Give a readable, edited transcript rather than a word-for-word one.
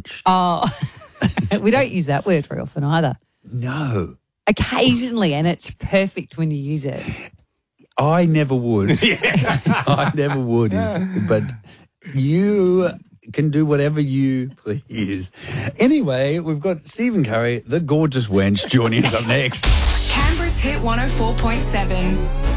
wench. Oh, we don't use that word very often either. No. Occasionally, and it's perfect when you use it. I never would. I never would. But you can do whatever you please. Anyway, we've got Stephen Curry, the gorgeous wench, joining us up next. Canberra's Hit 104.7.